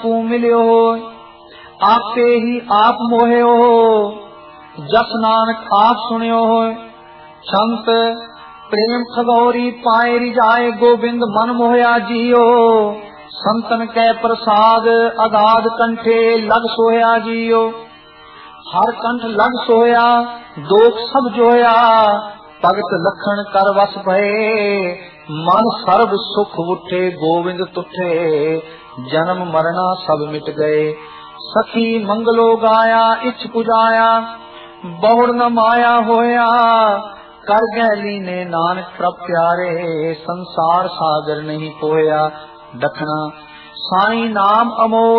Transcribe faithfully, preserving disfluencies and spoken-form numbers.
कू मिलियो आपे ही आप मोहियो जस नानक आप सुनियो संत प्रेम खगौरी पाए रिजाए गोबिंद मन मोहया जियो संतन कै प्रसाद अगाध कंठे लग सोया जियो हर कंठ लग सोया दोख सब जोया भगत लखन कर वस भये मन सर्व सुख उठे गोविंद तुठे जन्म मरना सब मिट गए सखी मंगलो गाया इच्छ पुजाया बहुड़ न माया होया कर गैली ने नानक प्रभ प्यारे संसार सागर नहीं पोया दखना साई नाम अमोल